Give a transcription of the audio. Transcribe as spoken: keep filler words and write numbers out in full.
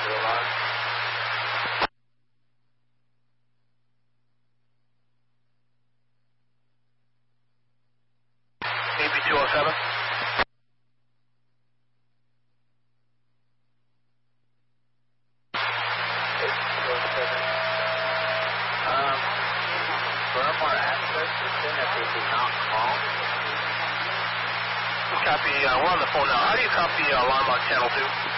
A B two oh seven. Um, firmware access system if they did not call. Copy, uh, we're on the phone now. How do you copy uh, alarm on channel two?